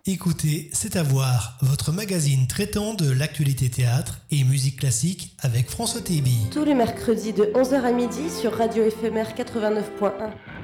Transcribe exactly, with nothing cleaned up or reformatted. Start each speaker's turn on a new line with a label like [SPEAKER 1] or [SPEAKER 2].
[SPEAKER 1] Écoutez, c'est à voir, votre magazine traitant de l'actualité théâtre et musique classique avec François Téby.
[SPEAKER 2] Tous les mercredis de onze heures à midi sur Radio Éphémère quatre-vingt-neuf point un.